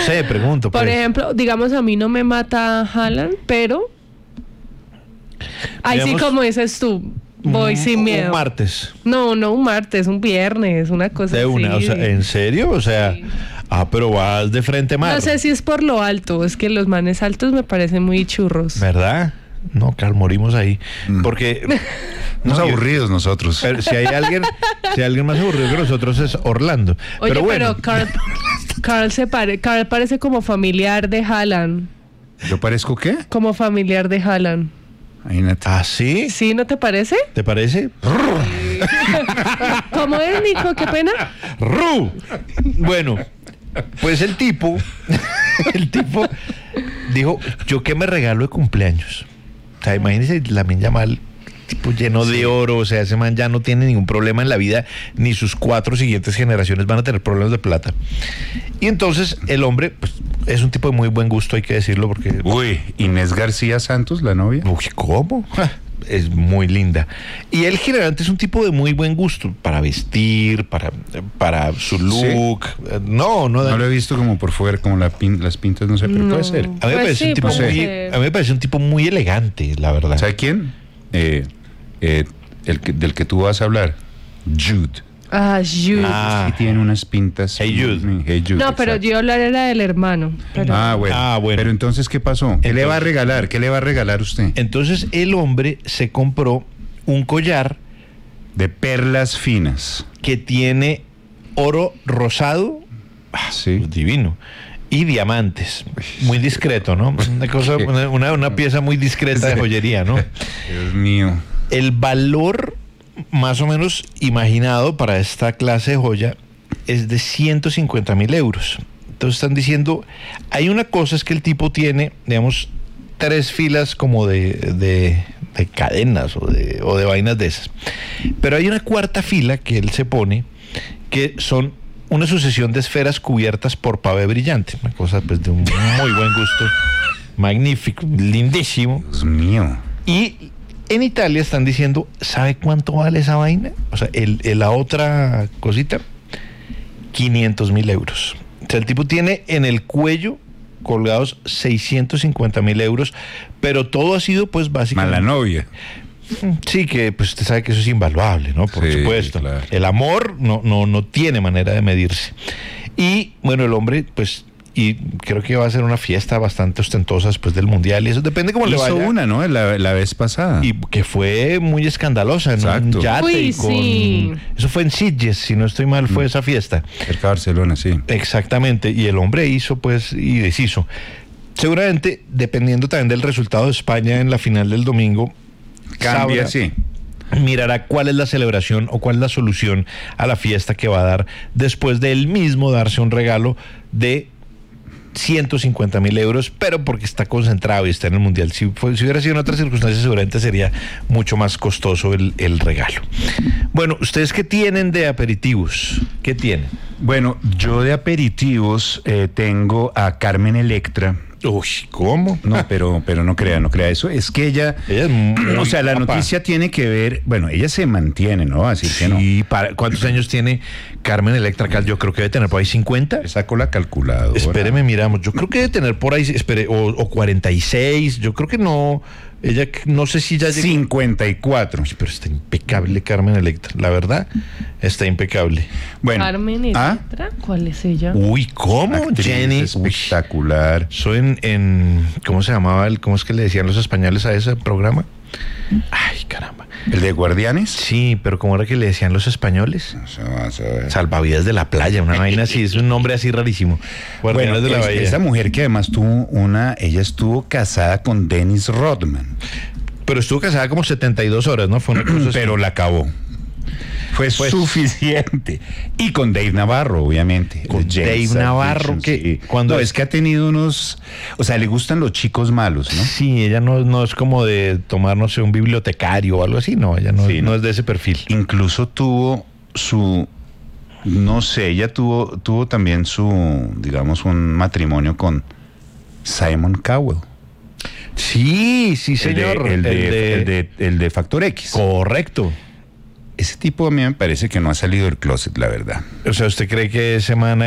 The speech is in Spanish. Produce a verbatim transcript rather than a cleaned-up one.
sé, pregunto. Por pues. ejemplo, digamos, a mí no me mata Haaland, pero ahí sí, Digamos, como dices tú, voy un- sin miedo. Un martes. No, no un martes, un viernes, una cosa De así. una, o sea, ¿en serio? O sea, Sí. ah, pero vas de frente mar. No sé si es por lo alto, es que los manes altos me parecen muy churros. ¿Verdad? No, Carl, morimos ahí. Mm. Porque Unos no, yo- aburridos nosotros. pero si hay alguien, si hay alguien más aburrido que nosotros es Orlando. Oye, pero bueno, pero Carl, Carl, se pare, Carl parece como familiar de Haaland, ¿Yo parezco qué? como familiar de Haaland. Imagínate. ¿ah, sí? ¿Sí, no te parece? ¿Te parece? ¿Cómo es, Nico? Qué pena. ¡Ru! Bueno, pues el tipo, el tipo dijo, ¿yo qué me regalo de cumpleaños? O sea, imagínense Lamine Yamal, tipo lleno de oro, o sea, ese man ya no tiene ningún problema en la vida, ni sus cuatro siguientes generaciones van a tener problemas de plata. Y entonces el hombre, pues, es un tipo de muy buen gusto, hay que decirlo, porque... Uy, Inés García Santos, la novia. Uy, ¿cómo? Ja, es muy linda. Y él generalmente es un tipo de muy buen gusto para vestir, para, para su look. Eh, No, no, No lo he visto como por fuera, como la pin- las pintas, no sé, pero No. puede ser. A mí, me Pues parece sí, un tipo puede muy, ser. a mí me parece un tipo muy elegante, la verdad. ¿Sabe quién? Eh, eh, el que, del que tú vas a hablar. Jude. Ah, Jude. Ah. Sí tiene unas pintas. Hey Jude. Mm, Hey Jude, No, pero exacto. yo hablar era del hermano. Pero... Ah, bueno. Ah, bueno. Pero entonces, ¿qué pasó? ¿Qué le va a Entonces- regalar? ¿Qué le va a regalar usted? Entonces el hombre se compró un collar De perlas finas. que tiene oro rosado, ah, Sí. divino, y diamantes. Muy discreto, ¿no? Una cosa, una, una, una pieza muy discreta de joyería, ¿no? Dios mío. El valor más o menos imaginado para esta clase de joya es de ciento cincuenta mil euros. Entonces están diciendo, hay una cosa es que el tipo tiene, digamos, tres filas como de, de, de cadenas o de, o de vainas de esas. Pero hay una cuarta fila que él se pone, que son una sucesión de esferas cubiertas por pavé brillante. Una cosa pues de un muy buen gusto, magnífico, lindísimo. Dios mío. Y en Italia están diciendo, ¿sabe cuánto vale esa vaina? O sea, el, el- la otra cosita, quinientos mil euros. O sea, el tipo tiene en el cuello colgados seiscientos cincuenta mil euros, pero todo ha sido pues básicamente... Mala novia. Sí, que pues usted sabe que eso es invaluable, ¿no? Por Sí, supuesto. claro. El amor no, no, no tiene manera de medirse. Y bueno, el hombre, pues, y creo que va a ser una fiesta bastante ostentosa después del Mundial, y eso depende cómo le Hizo vaya. una, ¿no? La, la vez pasada. Y que fue muy escandalosa, ¿no? Exacto. Un yate Uy, y con- sí. Eso fue en Sitges, si no estoy mal, fue esa fiesta. Cerca de Barcelona, sí. Exactamente, y el hombre hizo pues y deshizo. Seguramente, dependiendo también del resultado de España en la final del domingo, Cambia, sabrá- sí. mirará cuál es la celebración o cuál es la solución a la fiesta que va a dar después de él mismo darse un regalo de ciento cincuenta mil euros, pero porque está concentrado y está en el Mundial. Si, fue- si hubiera sido en otras circunstancias, seguramente sería mucho más costoso el, el regalo. Bueno, ¿ustedes qué tienen de aperitivos? ¿Qué tienen? Bueno, yo de aperitivos eh, tengo a Carmen Electra. Uy, ¿cómo? No, pero, pero no crea, no crea eso. Es que ella, Ella es muy o sea, la guapa. noticia tiene que ver, bueno, ella se mantiene, ¿no? Así que no. Sí, para, ¿cuántos años tiene Carmen Electra? Yo creo que debe tener por ahí cincuenta. Sacó la calculadora. Espéreme, miramos. Yo creo que debe tener por ahí, espere, o, o cuarenta y seis. Yo creo que no. Ella, no sé si ya llegó. cincuenta y cuatro. Uy, pero está impecable Carmen Electra. La verdad, está impecable. Bueno. Carmen ¿ah? Electra, ¿cuál es ella? Uy, ¿cómo, Actriz Jenny? Uy, espectacular. eso en, en. ¿Cómo se llamaba? el- ¿Cómo es que le decían los españoles a ese programa? Ay, caramba. ¿El de Guardianes? Sí, pero ¿cómo era que le decían los españoles? Eso vas a ver. Salvavidas de la playa, una vaina así, es un nombre así rarísimo. Guardianes Bueno, de la es- Bahía. esa mujer que además tuvo una, ella estuvo casada con Dennis Rodman, Pero estuvo casada como setenta y dos horas, ¿no? Fue una cosa así. pero la acabó. Fue Pues- suficiente. Y con Dave Navarro, obviamente. Con de James Dave Navarro, Addiction, que sí. cuando- No, es que ha tenido unos, o sea, le gustan los chicos malos, ¿no? Sí, ella no, no es como de tomar, no sé, un bibliotecario o algo así, no, ella no, Sí, no no. es de ese perfil. Incluso tuvo su, no sé, ella tuvo, tuvo también su, digamos, un matrimonio con Simon Cowell. Sí, sí, señor. El de, el de- el de- el de Factor X. Correcto. Ese tipo a mí me parece que no ha salido del closet, la verdad. O sea, ¿usted cree que ese man